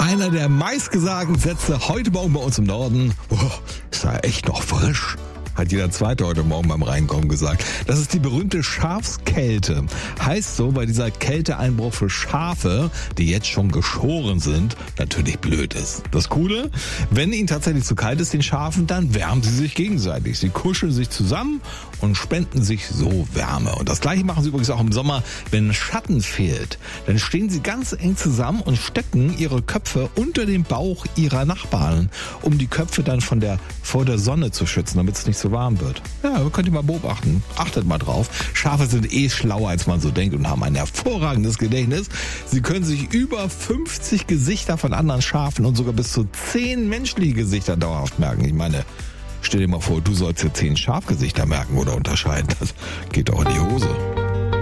Einer der meistgesagten Sätze heute Morgen bei uns im Norden. Oh, ist ja echt noch frisch. Hat jeder Zweite heute Morgen beim Reinkommen gesagt. Das ist die berühmte Schafskälte. Heißt so, weil dieser Kälteeinbruch für Schafe, die jetzt schon geschoren sind, natürlich blöd ist. Das Coole, wenn ihnen tatsächlich zu kalt ist, den Schafen, dann wärmen sie sich gegenseitig. Sie kuscheln sich zusammen und spenden sich so Wärme. Und das Gleiche machen sie übrigens auch im Sommer, wenn Schatten fehlt. Dann stehen sie ganz eng zusammen und stecken ihre Köpfe unter dem Bauch ihrer Nachbarn, um die Köpfe dann vor der Sonne zu schützen, damit es nicht so warm wird. Ja, könnt ihr mal beobachten. Achtet mal drauf. Schafe sind schlauer, als man so denkt und haben ein hervorragendes Gedächtnis. Sie können sich über 50 Gesichter von anderen Schafen und sogar bis zu 10 menschliche Gesichter dauerhaft merken. Ich meine, stell dir mal vor, du sollst dir 10 Schafgesichter merken oder unterscheiden. Das geht doch in die Hose.